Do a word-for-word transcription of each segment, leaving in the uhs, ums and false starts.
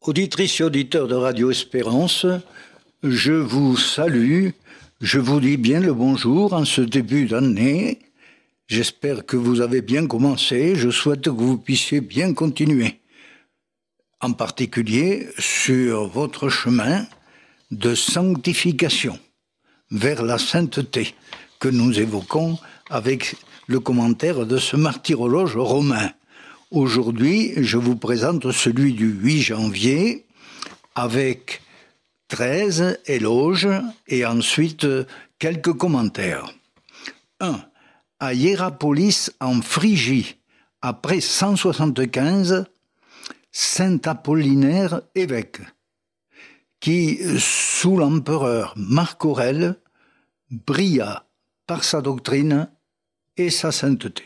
Auditrices et auditeurs de Radio Espérance, je vous salue, je vous dis bien le bonjour en ce début d'année. J'espère que vous avez bien commencé, je souhaite que vous puissiez bien continuer. En particulier sur votre chemin de sanctification vers la sainteté que nous évoquons avec le commentaire de ce martyrologe romain. Aujourd'hui, je vous présente celui du huit janvier avec treize éloges et ensuite quelques commentaires. un. À Hiérapolis en Phrygie, après cent soixante-quinze, Saint Apollinaire évêque, qui, sous l'empereur Marc Aurèle, brilla par sa doctrine et sa sainteté.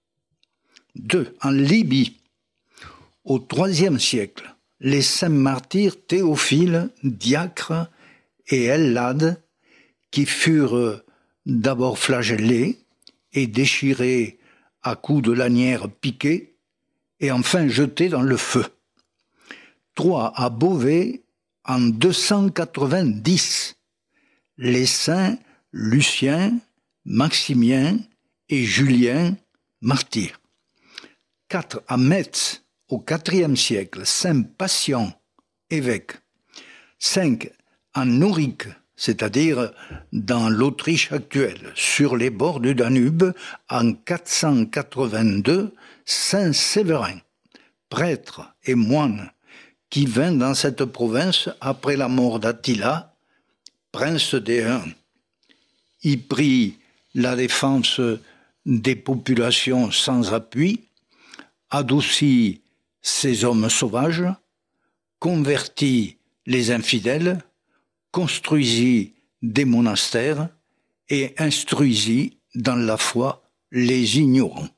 deux. En Libye, au troisième siècle, les saints martyrs Théophile, Diacre et Ellade, qui furent d'abord flagellés et déchirés à coups de lanières piquées, et enfin jetés dans le feu. trois. À Beauvais, en deux cent quatre-vingt-dix, les saints Lucien, Maximien et Julien, martyrs. quatre. À Metz, au quatrième siècle, Saint Patient, évêque. cinq. En Aurique, c'est-à-dire dans l'Autriche actuelle, sur les bords du Danube, en quatre cent quatre-vingt-deux, Saint Séverin, prêtre et moine, qui vint dans cette province après la mort d'Attila, prince des Huns. Il prit la défense des populations sans appui, adoucit ces hommes sauvages, convertit les infidèles, construisit des monastères et instruisit dans la foi les ignorants.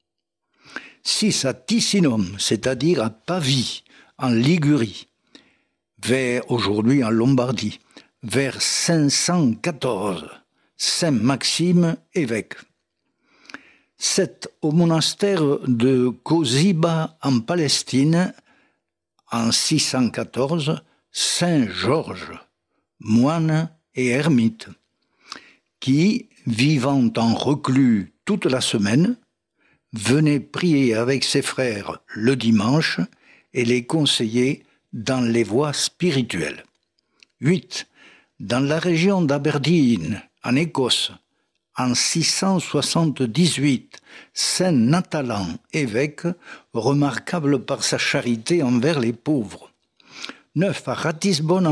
six. À Ticinum, c'est-à-dire à Pavie, en Ligurie, vers aujourd'hui en Lombardie, vers cinq cent quatorze, Saint Maxime, évêque. sept. Au monastère de Cosiba en Palestine, en six cent quatorze, Saint Georges, moine et ermite, qui, vivant en reclus toute la semaine, venait prier avec ses frères le dimanche et les conseiller dans les voies spirituelles. huit. Dans la région d'Aberdeen, en Écosse, en six cent soixante-dix-huit, Saint Natalan, évêque, remarquable par sa charité envers les pauvres. neuf. À Ratisbonne